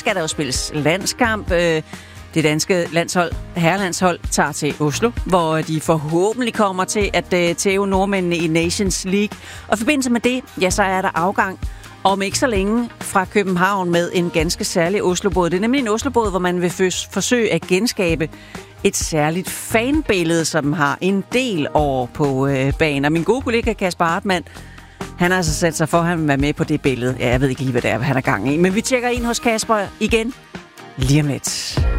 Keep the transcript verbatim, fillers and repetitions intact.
skal der jo spilles landskamp. Det danske landshold, herrelandshold, tager til Oslo, hvor de forhåbentlig kommer til at tæve nordmændene i Nations League. Og i forbindelse med det, ja, så er der afgang om ikke så længe fra København med en ganske særlig Oslobåd. Det er nemlig en Oslobåd, hvor man vil forsøge at genskabe et særligt fanbillede, som har en del år på øh, banen. Og min gode kollega Kasper Hartmann, han har altså sat sig for, at han vil være med på det billede. Ja, jeg ved ikke lige, hvad det er, han er gang i. Men vi tjekker ind hos Kasper igen lige om lidt.